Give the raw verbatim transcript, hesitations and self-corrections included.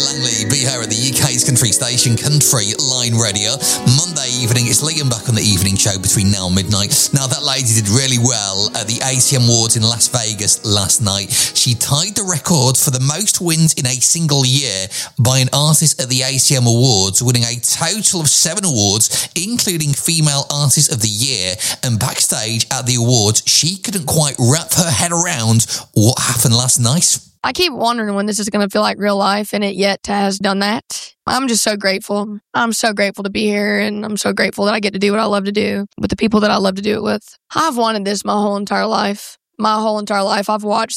Langley, be her at the U K's country station, Country Line Radio. Monday evening, it's Liam back on the evening show between now and midnight. Now, that lady did really well at the A C M Awards in Las Vegas last night. She tied the record for the most wins in a single year by an artist at the A C M Awards, winning a total of seven awards, including Female Artist of the Year. And backstage at the awards, she couldn't quite wrap her head around what happened last night. I keep wondering when this is going to feel like real life, and it yet has done that. I'm just so grateful. I'm so grateful to be here, and I'm so grateful that I get to do what I love to do with the people that I love to do it with. I've wanted this my whole entire life. My whole entire life, I've watched